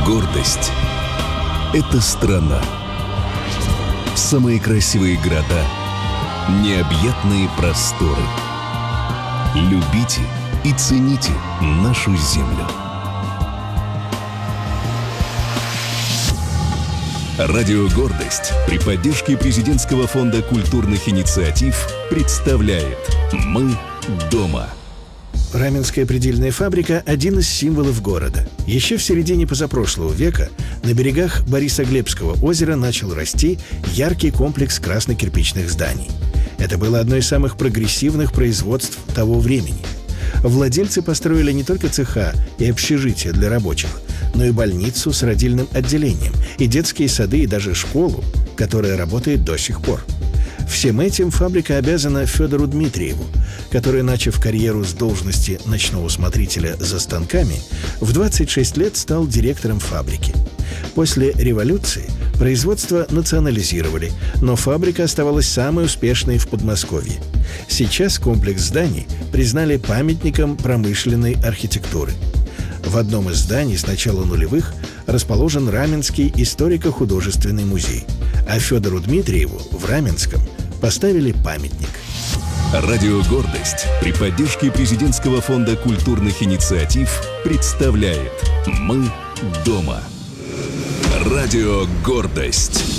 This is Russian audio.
Гордость — это страна. Самые красивые города, необъятные просторы. Любите и цените нашу землю. Радио «Гордость» при поддержке Президентского фонда культурных инициатив представляет «Мы дома». Раменская предельная фабрика – один из символов города. Еще в середине позапрошлого века на берегах Борисоглебского озера начал расти яркий комплекс красно-кирпичных зданий. Это было одно из самых прогрессивных производств того времени. Владельцы построили не только цеха и общежития для рабочих, но и больницу с родильным отделением, и детские сады, и даже школу, которая работает до сих пор. Всем этим фабрика обязана Федору Дмитриеву, который, начав карьеру с должности ночного смотрителя за станками, в 26 лет стал директором фабрики. После революции производство национализировали, но фабрика оставалась самой успешной в Подмосковье. Сейчас комплекс зданий признали памятником промышленной архитектуры. В одном из зданий с начала нулевых расположен Раменский историко-художественный музей, а Федору Дмитриеву в Раменском поставили памятник. Радио «Гордость» при поддержке Президентского фонда культурных инициатив представляет «Мы дома». Радио «Гордость».